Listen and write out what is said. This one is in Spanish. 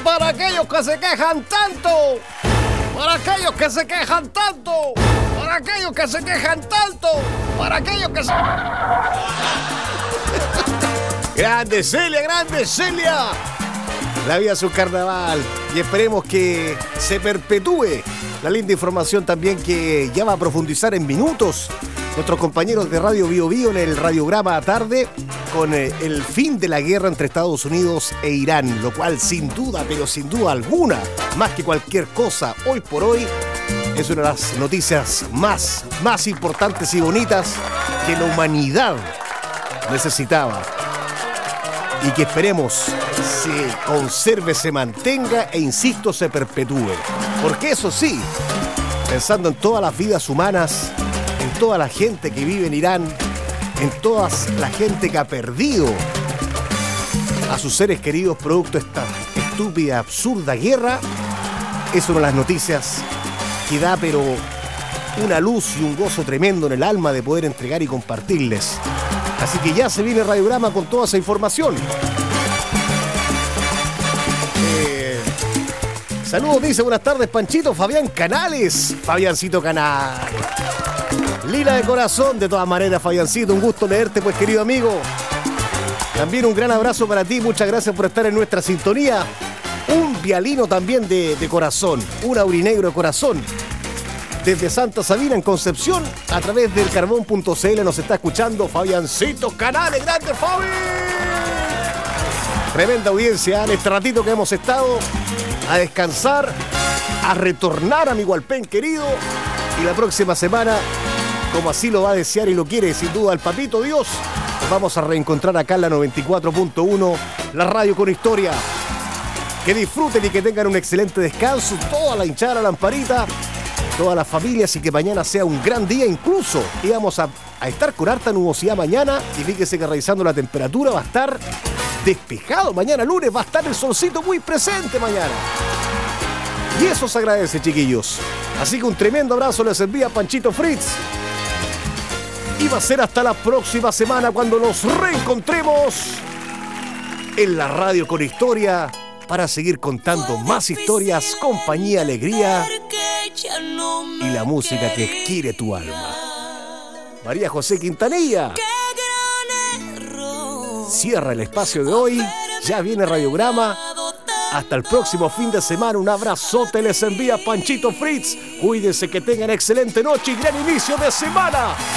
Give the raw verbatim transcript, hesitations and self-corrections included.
para aquellos que se quejan tanto, para aquellos que se quejan tanto, para aquellos que se quejan tanto, para aquellos que se... Grande Celia, grande Celia. La vida es un carnaval y esperemos que se perpetúe la linda información también que ya va a profundizar en minutos nuestros compañeros de Radio Bio Bio en el radiograma tarde con eh, el fin de la guerra entre Estados Unidos e Irán, lo cual sin duda, pero sin duda alguna, más que cualquier cosa, hoy por hoy, es una de las noticias más, más importantes y bonitas que la humanidad necesitaba. Y que esperemos se conserve, se mantenga e, insisto, se perpetúe. Porque eso sí, pensando en todas las vidas humanas, en toda la gente que vive en Irán, en toda la gente que ha perdido a sus seres queridos producto de esta estúpida, absurda guerra, es una de las noticias que da pero una luz y un gozo tremendo en el alma de poder entregar y compartirles. Así que ya se viene el radiograma con toda esa información. Eh, saludos, dice, buenas tardes, Panchito. Fabián Canales. Fabiancito Canales. Lila de corazón, de todas maneras, Fabiancito. Un gusto leerte, pues, querido amigo. También un gran abrazo para ti. Muchas gracias por estar en nuestra sintonía. Un vialino también de, de corazón. Un aurinegro de corazón. Desde Santa Sabina, en Concepción, a través del carbón punto c l nos está escuchando Fabiancito Canales. ¡Grande, Fabi! Tremenda audiencia en este ratito que hemos estado a descansar, a retornar a mi Hualpén querido. Y la próxima semana, como así lo va a desear y lo quiere sin duda el papito Dios, nos vamos a reencontrar acá en la noventa y cuatro punto uno, la radio con historia. Que disfruten y que tengan un excelente descanso, toda la hinchada, la lamparita, todas las familias, y que mañana sea un gran día. Incluso íbamos a, a estar con harta nubosidad mañana, y fíjese que revisando la temperatura va a estar despejado. Mañana lunes va a estar el solcito muy presente mañana. Y eso se agradece, chiquillos. Así que un tremendo abrazo les envía Panchito Fritz. Y va a ser hasta la próxima semana cuando nos reencontremos en la radio con historia para seguir contando más historias, compañía, alegría y la música que quiere tu alma. María José Quintanilla cierra el espacio de hoy. Ya viene radiograma. Hasta el próximo fin de semana. Un abrazote les envía Panchito Fritz. Cuídense, que tengan excelente noche y gran inicio de semana.